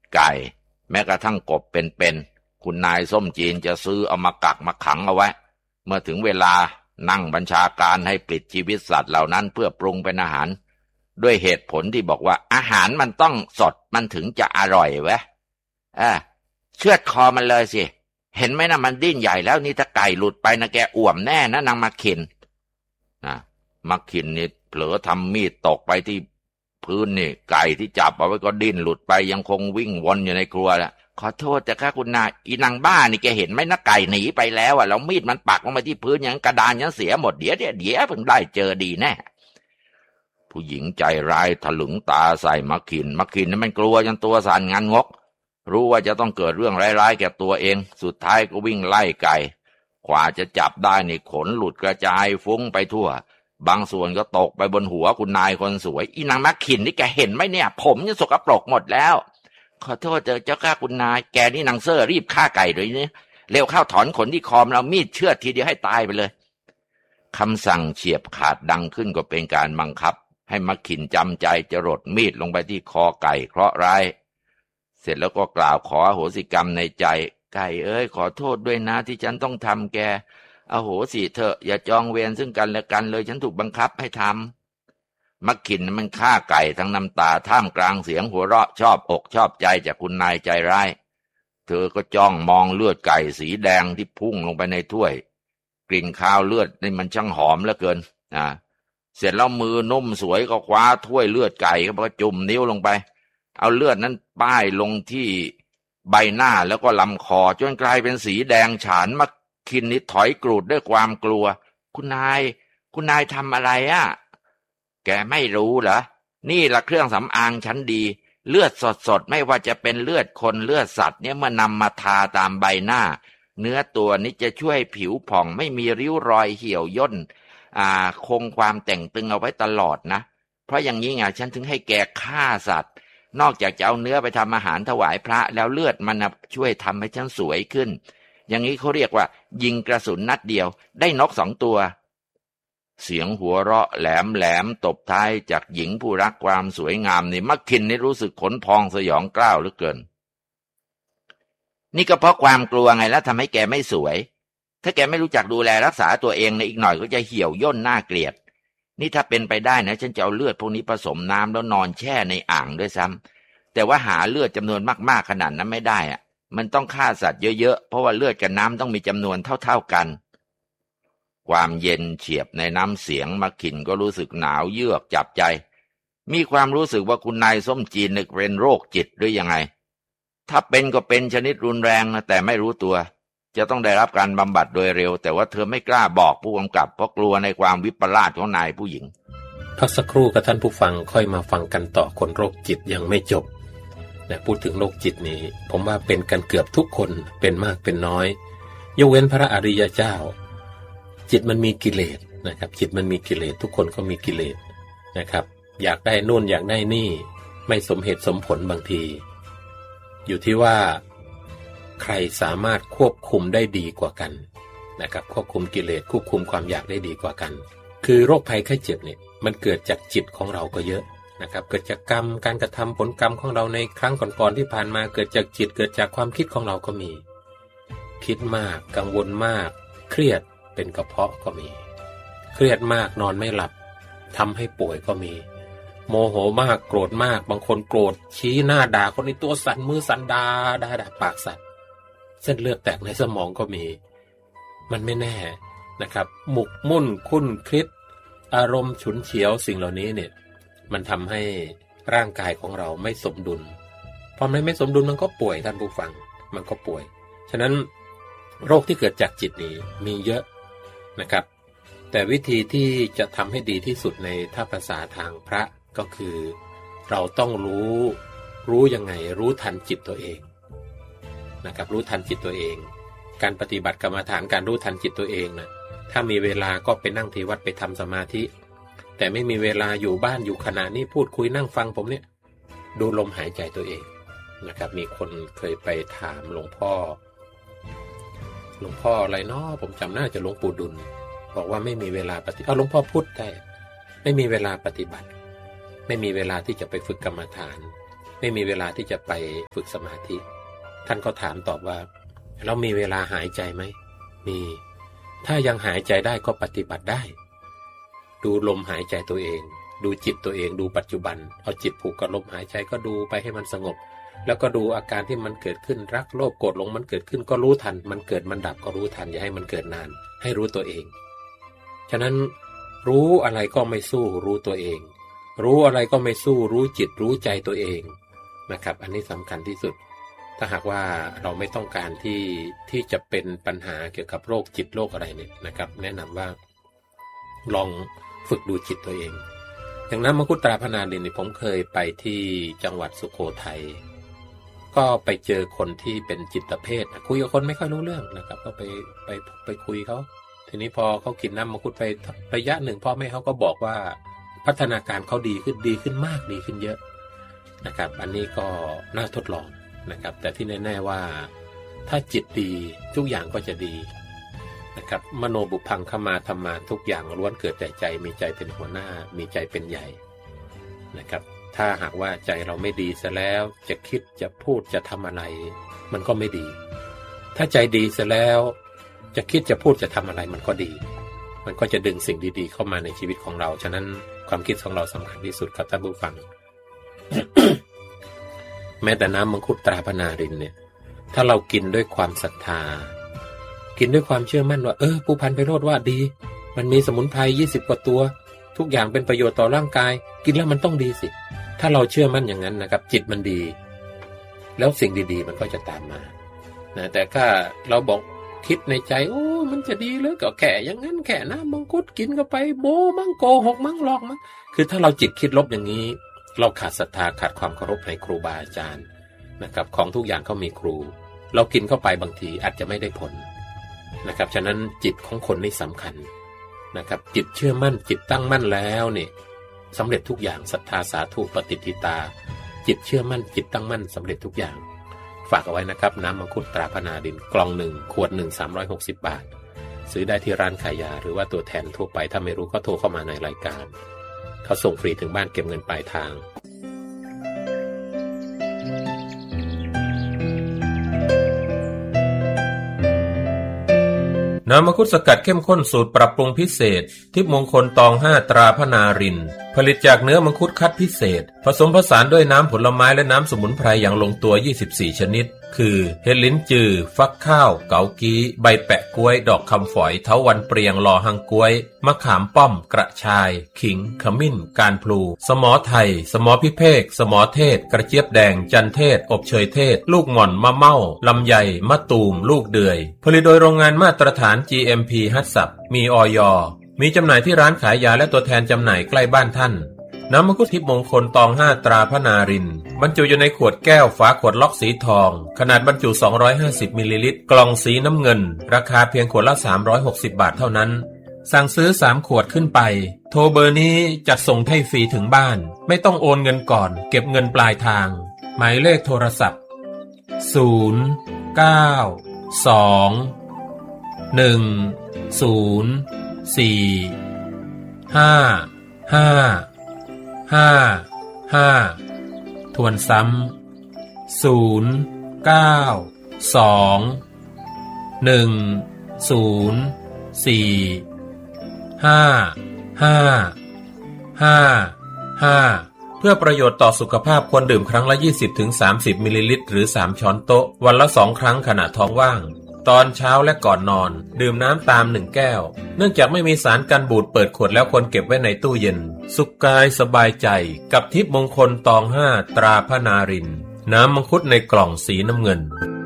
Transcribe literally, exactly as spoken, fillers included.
ไก่แม้กระทั่งกบเป็นๆคุณนายส้มจีนจะซื้อเอามากักมาขังเอาไว้เมื่อถึงเวลานั่งบัญชาการให้ปลิดชีวิตสัตว์เหล่านั้นเพื่อปรุงเป็นอาหารด้วยเหตุผลที่บอกว่าอาหารมันต้องสดมันถึงจะอร่อยเว้ยเออเชือดคอมันเลยสิเห็นไหมนะมันดิ้นใหญ่แล้วนี่ถ้าไก่หลุดไปนะแกอ่วมแน่นะนางมาขินนะมาขินนี่เผลอทำมีดตกไปที่พื้นนี่ไก่ที่จับเอาไว้ก็ดิ้นหลุดไปยังคงวิ่งวนอยู่ในครัวแล้วขอโทษแต่ค่ะคุณนายอีนางบ้านี่แกเห็นไหมนะไก่หนีไปแล้วอ่ะแล้วมีดมันปักลงมาที่พื้นอย่างกระดานยังเสียหมดเดี๋ยวเดี๋ยวเดี๋ยวเพิ่งได้เจอดีแน่ผู้หญิงใจร้ายถลึงตาใส่มักขินมักขินนี่มันกลัวจนตัวสั่นงันงกรู้ว่าจะต้องเกิดเรื่องร้ายๆแก่ตัวเองสุดท้ายก็วิ่งไล่ไก่กว่าจะจับได้นี่ขนหลุดกระจายฟุ้งไปทั่วบางส่วนก็ตกไปบนหัวคุณนายคนสวยอีนางมักขินนี่แกเห็นไหมเนี่ยผมจะสกปรกหมดแล้วขอโทษเจอเจ้าข้าคุณนายแกนี่นางเซ่อรีบฆ่าไก่โดยนี้เร็วเข้าถอนขนที่คอมแล้วมีดเชือดทีเดียวให้ตายไปเลยคำสั่งเฉียบขาดดังขึ้นก็เป็นการบังคับให้มักขินจำใจจะรดมีดลงไปที่คอไก่เคราะห์ร้ายเสร็จแล้วก็กล่าวขออโหสิกรรมในใจไก่เอ้ยขอโทษด้วยนะที่ฉันต้องทำแกอโหสิเถอะอย่าจองเวรซึ่งกันและกันเลยฉันถูกบังคับให้ทำมักขินมันฆ่าไก่ทั้งน้ำตาท่ามกลางเสียงหัวเราะชอบอกชอบใจจากคุณนายใจร้ายเธอก็จ้องมองเลือดไก่สีแดงที่พุ่งลงไปในถ้วยกลิ่นคาวเลือดนี่มันช่างหอมเหลือเกินอ่าเสร็จแล้วมือนุ่มสวยก็คว้าถ้วยเลือดไก่ก็จุ่มนิ้วลงไปเอาเลือดนั้นป้ายลงที่ใบหน้าแล้วก็ลำคอจนกลายเป็นสีแดงฉานมักขินนี่ถอยกรูดด้วยความกลัวคุณนายคุณนายทำอะไรอ่ะแกไม่รู้เหรอนี่ละเครื่องสำอางชั้นดีเลือดสดๆไม่ว่าจะเป็นเลือดคนเลือดสัตว์เนี่ยเมื่อนำมาทาตามใบหน้าเนื้อตัวนี้จะช่วยผิวผ่องไม่มีริ้วรอยเหี่ยวย่นอ่าคงความแต่งตึงเอาไว้ตลอดนะเพราะอย่างนี้ไงฉันถึงให้แกฆ่าสัตว์นอกจากจะเอาเนื้อไปทำอาหารถวายพระแล้วเลือดมันช่วยทำให้ฉันสวยขึ้นอย่างนี้เขาเรียกว่ายิงกระสุนนัดเดียวได้นกสองตัวเสียงหัวเราะแหลมแหลมตบท้ายจากหญิงผู้รักความสวยงามนี่มักขินนี่รู้สึกขนพองสยองกล้าวเหลือเกินนี่ก็เพราะความกลัวไงแล้วทำให้แกไม่สวยถ้าแกไม่รู้จักดูแลรักษาตัวเองในอีกหน่อยก็จะเหี่ยวย่นน่าเกลียดนี่ถ้าเป็นไปได้นะฉันจะเอาเลือดพวกนี้ผสมน้ำแล้วนอนแช่ในอ่างด้วยซ้ำแต่ว่าหาเลือดจำนวนมากๆขนาดนั้นไม่ได้อะมันต้องฆ่าสัตว์เยอะๆเพราะว่าเลือดกับน้ำต้องมีจำนวนเท่าๆกันความเย็นเฉียบในน้ำเสียงมักขินก็รู้สึกหนาวเยือกจับใจมีความรู้สึกว่าคุณนายส้มจีนนึกเป็นโรคจิตหรือยังไงถ้าเป็นก็เป็นชนิดรุนแรงนะแต่ไม่รู้ตัวจะต้องได้รับการบำบัดโดยเร็วแต่ว่าเธอไม่กล้าบอกผู้กำกับเพราะกลัวในความวิปลาสของนายผู้หญิงพักสักครู่กับท่านผู้ฟังค่อยมาฟังกันต่อคนโรคจิตยังไม่จบนะพูดถึงโรคจิตนี้ผมว่าเป็นกันเกือบทุกคนเป็นมากเป็นน้อยยกเว้นพระอริยเจ้าจิตมันมีกิเลสนะครับจิตมันมีกิเลสทุกคนก็มีกิเลสนะครับอยากได้นู่นอยากได้นี่ไม่สมเหตุสมผลบางทีอยู่ที่ว่าใครสามารถควบคุมได้ดีกว่ากันนะครับควบคุมกิเลสควบคุมความอยากได้ดีกว่ากันคือโรคภัยไข้เจ็บเนี่ยมันเกิดจากจิตของเราก็เยอะนะครับเกิดจากกรรมการกระทำผลกรรมของเราในครั้งก่อนๆที่ผ่านมาเกิดจากจิตเกิดจากความคิดของเราก็มีคิดมากกังวลมากเครียดเป็นกระเพาะก็มีเครียดมากนอนไม่หลับทำให้ป่วยก็มีโมโหมากโกรธมากบางคนโกรธชี้หน้าด่าคนในตัวสั่นมือสั่นด่าด่าด่าปากสั่นเส้นเลือดแตกในสมองก็มีมันไม่แน่นะครับหมกมุ่นคุ้นคิดอารมณ์ฉุนเฉียวสิ่งเหล่านี้เนี่ยมันทำให้ร่างกายของเราไม่สมดุลพอมันไม่สมดุลมันก็ป่วยท่านผู้ฟังมันก็ป่วยฉะนั้นโรคที่เกิดจากจิตนี้มีเยอะนะครับแต่วิธีที่จะทำให้ดีที่สุดในถ้าภาษาทางพระก็คือเราต้องรู้รู้ยังไงรู้ทันจิตตัวเองนะครับรู้ทันจิตตัวเองการปฏิบัติกรรมฐานการรู้ทันจิตตัวเองนะถ้ามีเวลาก็ไปนั่งที่วัดไปทำสมาธิแต่ไม่มีเวลาอยู่บ้านอยู่ขณะนี้พูดคุยนั่งฟังผมเนี่ยดูลมหายใจตัวเองนะครับมีคนเคยไปถามหลวงพ่อหลวงพ่ออะไรเนาะผมจำน่าจะหลวงปู่ดุลบอกว่าไม่มีเวลาปฏิเอาหลวงพ่อพุทธได้ไม่มีเวลาปฏิบัติไม่มีเวลาที่จะไปฝึกกรรมฐานไม่มีเวลาที่จะไปฝึกสมาธิท่านก็ถามตอบว่าเรามีเวลาหายใจไหมมีถ้ายังหายใจได้ก็ปฏิบัติได้ดูลมหายใจตัวเองดูจิตตัวเองดูปัจจุบันเอาจิตผูกกับลมหายใจก็ดูไปให้มันสงบแล้วก็ดูอาการที่มันเกิดขึ้นรักโลภโกรธหลงมันเกิดขึ้นก็รู้ทันมันเกิดมันดับก็รู้ทันอย่าให้มันเกิดนานให้รู้ตัวเองฉะนั้นรู้อะไรก็ไม่สู้รู้ตัวเองรู้อะไรก็ไม่สู้รู้จิตรู้ใจตัวเองนะครับอันนี้สำคัญที่สุดถ้าหากว่าเราไม่ต้องการที่ที่จะเป็นปัญหาเกี่ยวกับโรคจิตโรคอะไรเนี่ยนะครับแนะนำว่าลองฝึกดูจิตตัวเองอย่างนั้นมังคุตราพนาดินนี่ผมเคยไปที่จังหวัดสุโขทัยก็ไปเจอคนที่เป็นจิตเภทคุยกับคนไม่ค่อยรู้เรื่องนะครับก็ไปไปไปคุยเขาทีนี้พอเขากินน้ำมังคุดไประยะหนึ่งพ่อแม่เขาก็บอกว่าพัฒนาการเขาดีขึ้นดีขึ้นมากดีขึ้นเยอะนะครับอันนี้ก็น่าทดลองนะครับแต่ที่แน่ๆว่าถ้าจิตดีทุกอย่างก็จะดีนะครับมโนบุพังขมาธรรมาทุกอย่างล้วนเกิดแต่ใจมีใจเป็นหัวหน้ามีใจเป็นใหญ่นะครับถ้าหากว่าใจเราไม่ดีซะแล้วจะคิดจะพูดจะทำอะไรมันก็ไม่ดีถ้าใจดีซะแล้วจะคิดจะพูดจะทำอะไรมันก็ดีมันก็จะดึงสิ่งดีๆเข้ามาในชีวิตของเราฉะนั้นความคิดของเราสำคัญที่สุดครับท่านผู้ฟัง แม้แต่น้ำมังคุดตราพนารินเนี่ยถ้าเรากินด้วยความศรัทธากินด้วยความเชื่อมั่นว่าเออผู้พันไพโรจน์ว่าดีมันมีสมุนไพรยี่สิบกว่าตัวทุกอย่างเป็นประโยชน์ต่อร่างกายกินแล้วมันต้องดีสิถ้าเราเชื่อมั่นอย่างนั้นนะครับจิตมันดีแล้วสิ่งดีๆมันก็จะตามมานะแต่ถ้าเราบอกคิดในใจโอ้มันจะดีหรือก็แค่อย่างนั้นแค่น้ำมังคุดกินเข้าไปโบมั่งโกหกมั่งหลอกมั่งคือถ้าเราจิตคิดลบอย่างนี้เราขาดศรัทธาขาดความเคารพในครูบาอาจารย์นะครับของทุกอย่างเขามีครูเรากินเข้าไปบางทีอาจจะไม่ได้ผลนะครับฉะนั้นจิตของคนนี่สำคัญนะครับจิตเชื่อมั่นจิตตั้งมั่นแล้วเนี่ยสำเร็จทุกอย่างศรัทธาสาธุปฏิทิตาจิตเชื่อมั่นจิตตั้งมั่นสำเร็จทุกอย่างฝากเอาไว้นะครับน้ำมังคุดตราพนาดินกล่องหนึ่งขวดหนึ่งสามร้อยหกสิบบาทซื้อได้ที่ร้านขายยาหรือว่าตัวแทนทั่วไปถ้าไม่รู้ก็โทรเข้ามาในรายการเขาส่งฟรีถึงบ้านเก็บเงินปลายทางน้ำมังคุดสกัดเข้มข้นสูตรปรับปรุงพิเศษทิพย์มงคลตองห้าตราพนารินผลิตจากเนื้อมังคุดคัดพิเศษผสมผสานด้วยน้ำผลไม้และน้ำสมุนไพรอย่างลงตัวยี่สิบสี่ชนิดคือเห็ดลิ้นจือฟักข้าวเกากี้ใบแปะกล้วยดอกคำฝอยเถาวัลย์เปรียงลอหังกล้วยมะขามป้อมกระชายขิงขมิ้นการพลูสมอไทยสมอพิเภกสมอเทศกระเจี๊ยบแดงจันเทศอบเชยเทศลูกหม่อนมะเม่าลำไยมะตูมลูกเดือยผลิตโดยโรงงานมาตรฐาน จี เอ็ม พี ฮัตสับมีอย.มีจำหน่ายที่ร้านขายยาและตัวแทนจำหน่ายใกล้บ้านท่านน้ำมังคุดทิพย์มงคลตองห้าตราพนารินบรรจุอยู่ในขวดแก้วฝาขวดล็อกสีทองขนาดบรรจุสองร้อยห้าสิบมิลลิลิตรกล่องสีน้ำเงินราคาเพียงขวดละสามร้อยหกสิบบาทเท่านั้นสั่งซื้อสามขวดขึ้นไปโทรเบอร์นี้จัดส่งให้ฟรีถึงบ้านไม่ต้องโอนเงินก่อนเก็บเงินปลายทางหมายเลขโทรศัพท์ศูนย์ เก้า สอง หนึ่ง ศูนย์ สี่ ห้า ห้าห้า ห้าทวนซ้ำศูนย์ เก้า สอง หนึ่ง ศูนย์ สี่ ห้า ห้า ห้า ห้าเพื่อประโยชน์ต่อสุขภาพควรดื่มครั้งละ ยี่สิบถึงสามสิบ มิลลิลิตรหรือสามช้อนโต๊ะวันละสองครั้งขณะท้องว่างตอนเช้าและก่อนนอนดื่มน้ำตามหนึ่งแก้วเนื่องจากไม่มีสารกันบูดเปิดขวดแล้วควรเก็บไว้ในตู้เย็นสุขกายสบายใจกับทิพย์มงคลตองห้าตราพนารินน้ำมังคุดในกล่องสีน้ำเงิน